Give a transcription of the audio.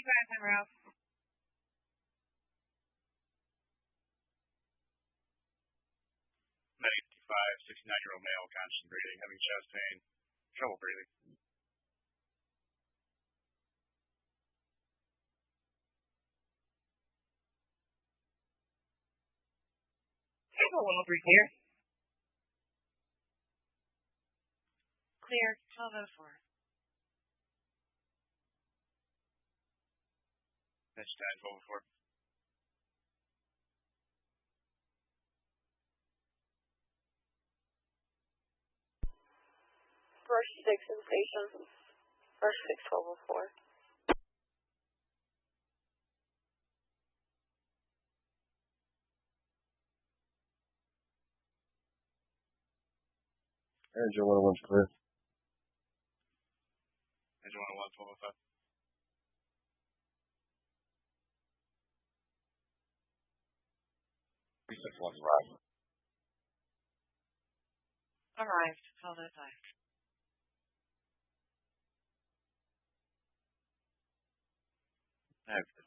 55 en route. Medic 55, 69-year-old male, conscious breathing, having chest pain, trouble breathing. Table 103 clear. Clear, 1204. That's 1204. First 6 in station. First 6, 1204. Engine 101's clear. Engine 101, 1205. B61's arrived. Arrived, 1205. I have